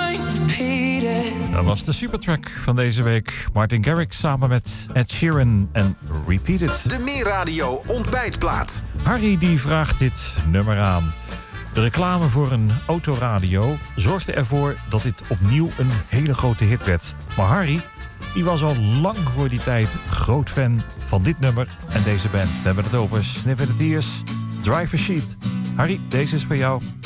Dat was de supertrack van deze week. Martin Garrix samen met Ed Sheeran en Repeat It. De Meer-radio ontbijtplaat. Harry die vraagt dit nummer aan. De reclame voor een autoradio zorgde ervoor dat dit opnieuw een hele grote hit werd. Maar Harry die was al lang voor die tijd groot fan van dit nummer en deze band. We hebben het over Sniff in the Tears, Driver's Seat. Harry, deze is voor jou.